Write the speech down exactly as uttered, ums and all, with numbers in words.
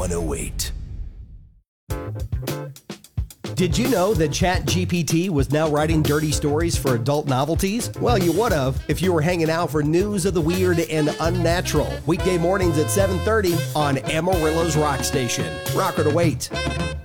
one oh eight. Did you know that ChatGPT was now writing dirty stories for adult novelties? Well, you would have if you were hanging out for news of the weird and unnatural. Weekday mornings at seven thirty on Amarillo's Rock Station. Rock or to wait.